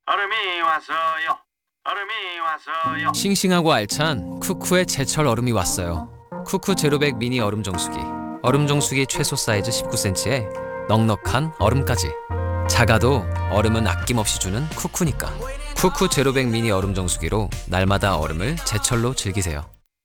얼음이 왔어요. 얼음이 왔어요. 싱싱하고 알찬 쿠쿠의 제철 얼음이 왔어요. 쿠쿠 제로백 미니 얼음 정수기. 얼음 정수기 최소 사이즈 19cm에 넉넉한 얼음까지. 작아도 얼음은 아낌없이 주는 쿠쿠니까. 쿠쿠 제로백 미니 얼음 정수기로 날마다 얼음을 제철로 즐기세요.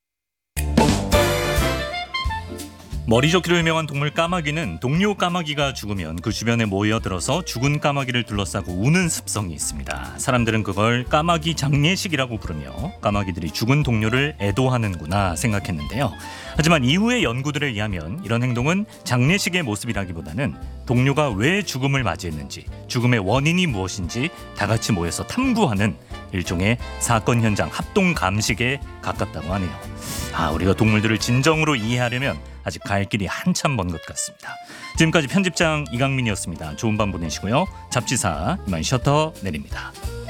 머리 좋기로 유명한 동물 까마귀는 동료 까마귀가 죽으면 그 주변에 모여들어서 죽은 까마귀를 둘러싸고 우는 습성이 있습니다. 사람들은 그걸 까마귀 장례식이라고 부르며 까마귀들이 죽은 동료를 애도하는구나 생각했는데요. 하지만 이후의 연구들에 의하면 이런 행동은 장례식의 모습이라기보다는 동료가 왜 죽음을 맞이했는지, 죽음의 원인이 무엇인지 다 같이 모여서 탐구하는 일종의 사건 현장 합동 감식에 가깝다고 하네요. 우리가 동물들을 진정으로 이해하려면 아직 갈 길이 한참 먼 것 같습니다. 지금까지 편집장 이강민이었습니다. 좋은 밤 보내시고요. 잡지사 이만 셔터 내립니다.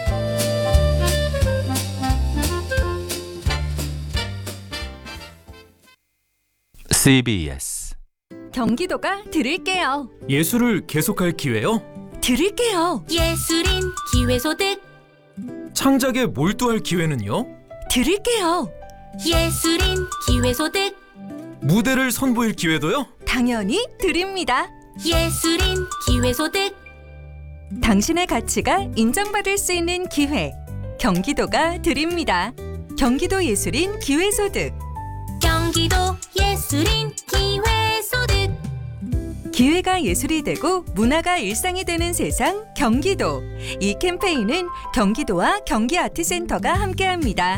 CBS 경기도가 드릴게요. 예술을 계속할 기회요? 드릴게요. 예술인 기회소득 창작에 몰두할 기회는요? 드릴게요. 예술인 기회소득 무대를 선보일 기회도요? 당연히 드립니다. 예술인 기회소득 당신의 가치가 인정받을 수 있는 기회. 경기도가 드립니다. 경기도 예술인 기회소득. 경기도 예술인 기회소득 기회가 예술이 되고 문화가 일상이 되는 세상 경기도. 이 캠페인은 경기도와 경기아트센터가 함께합니다.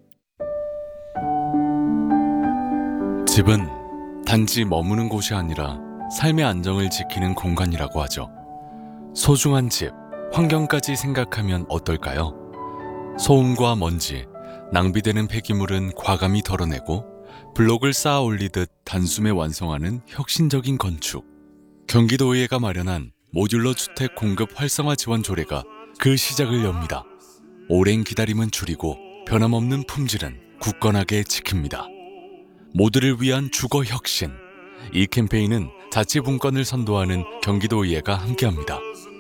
집은 단지 머무는 곳이 아니라 삶의 안정을 지키는 공간이라고 하죠. 소중한 집, 환경까지 생각하면 어떨까요? 소음과 먼지, 낭비되는 폐기물은 과감히 덜어내고 블록을 쌓아 올리듯 단숨에 완성하는 혁신적인 건축. 경기도의회가 마련한 모듈러 주택 공급 활성화 지원 조례가 그 시작을 엽니다. 오랜 기다림은 줄이고 변함없는 품질은 굳건하게 지킵니다. 모두를 위한 주거 혁신. 이 캠페인은 자치분권을 선도하는 경기도의회가 함께합니다.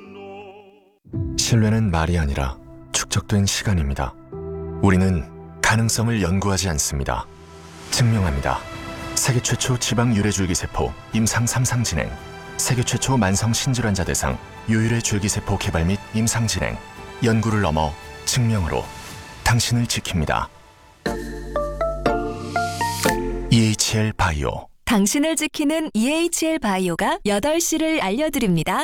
신뢰는 말이 아니라 축적된 시간입니다. 우리는 가능성을 연구하지 않습니다. 증명합니다. 세계 최초 지방 유래줄기세포 임상 3상 진행. 세계 최초 만성 신질환자 대상 유일의 줄기세포 개발 및 임상 진행. 연구를 넘어 증명으로 당신을 지킵니다. EHL 바이오. 당신을 지키는 EHL 바이오가 8시를 알려드립니다.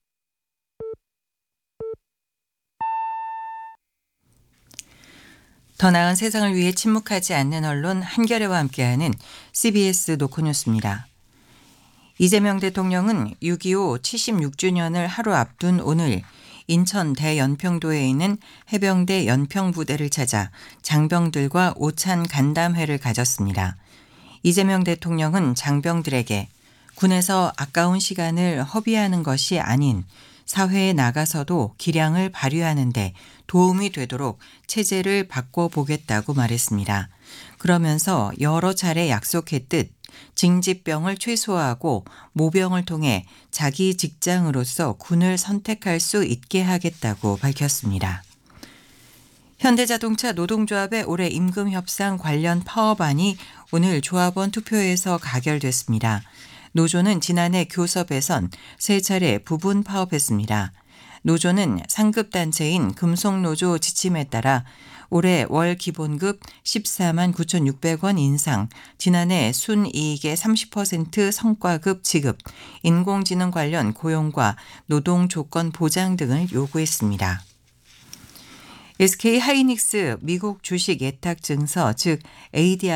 더 나은 세상을 위해 침묵하지 않는 언론 한겨레와 함께하는 CBS 노코뉴스입니다. 이재명 대통령은 6.25 76주년을 하루 앞둔 오늘 인천 대연평도에 있는 해병대 연평부대를 찾아 장병들과 오찬 간담회를 가졌습니다. 이재명 대통령은 장병들에게 군에서 아까운 시간을 허비하는 것이 아닌 사회에 나가서도 기량을 발휘하는 데 도움이 되도록 체제를 바꿔보겠다고 말했습니다. 그러면서 여러 차례 약속했듯 징집병을 최소화하고 모병을 통해 자기 직장으로서 군을 선택할 수 있게 하겠다고 밝혔습니다. 현대자동차 노동조합의 올해 임금 협상 관련 파업안이 오늘 조합원 투표에서 가결됐습니다. 노조는 지난해 교섭에선 3차례 부분 파업했습니다. 노조는 상급단체인 금속노조 지침에 따라 올해 월 기본급 14만 9,600원 인상, 지난해 순이익의 30% 성과급 지급, 인공지능 관련 고용과 노동 조건 보장 등을 요구했습니다. SK 하이닉스 미국 주식 예탁 증서 즉 ADR